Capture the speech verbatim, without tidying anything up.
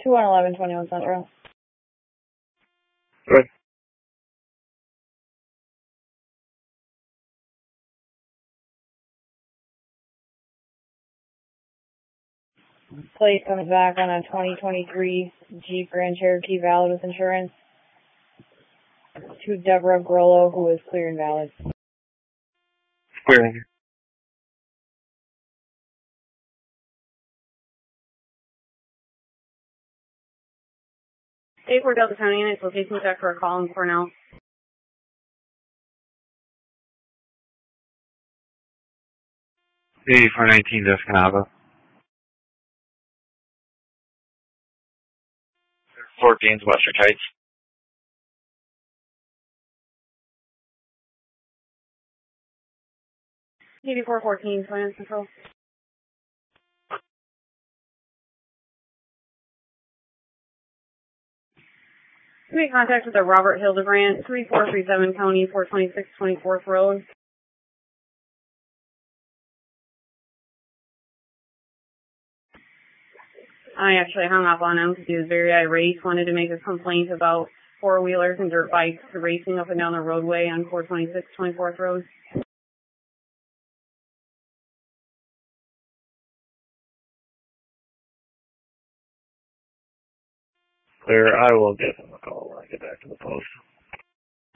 two one eleven twenty-one Central. Good. Plate comes back on a twenty twenty-three Jeep Grand Cherokee valid with insurance. To Deborah Grollo, who is clear and valid. Clearing. eight four Delta County Units, location check for a call in Cornell. eighty-four nineteen Descanaba. Fort Gaines, Western Heights. eighty-four fourteen, Plan Central. We make contact with the Robert Hildebrand, three four three seven County, four twenty-six twenty-fourth Road. I actually hung up on him because he was very irate, wanted to make a complaint about four-wheelers and dirt bikes racing up and down the roadway on four twenty-six twenty-fourth Road. Clear. I will give him a call when I get back to the post.